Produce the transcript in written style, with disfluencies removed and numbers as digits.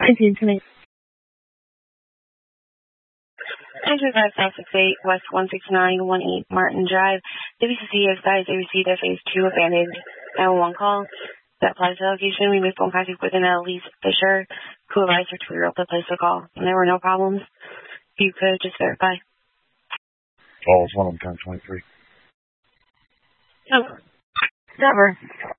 1920. 925-568 West 16918 Martin Drive. WCC has advised they received a phase 2 abandoned 911 call. That applies to the location. We made phone contact with an Elise Fisher, who advised her 2-year-old to place the call. And there were no problems. If you could just verify. Oh, it's one of them, 1023. Oh. Never.